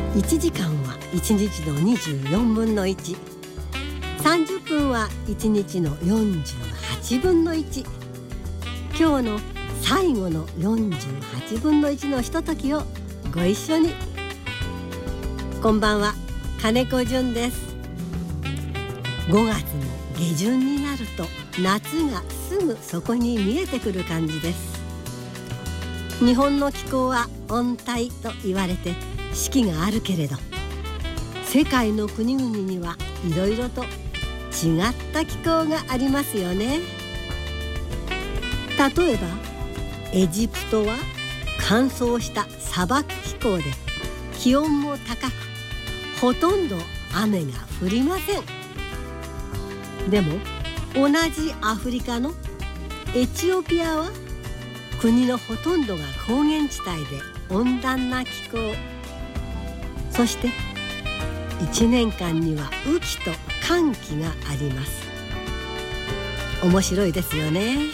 1時間は1日の24分の1、30分は1日の48分の1。今日の最後の48分の1のひとときをご一緒に。こんばんは、金子純です。5月の下旬になると夏がすぐそこに見えてくる感じです。日本の気候は温帯と言われて四季があるけれど、世界の国々にはいろいろと違った気候がありますよね。例えばエジプトは乾燥した砂漠気候で気温も高く、ほとんど雨が降りません。でも同じアフリカのエチオピアは国のほとんどが高原地帯で温暖な気候。そして1年間には雨季と乾季があります。面白いですよね。